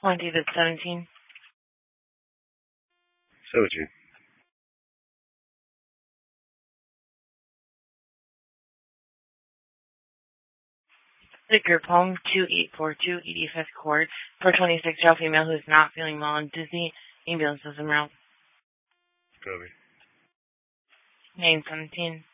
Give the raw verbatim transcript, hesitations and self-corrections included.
twenty to seventeen. seventeen. The group home, two eight four two, eighty-fifth Court, for twenty-six-year-old female who is not feeling well in Disney. Ambulance is en route. Copy. nine seventeen.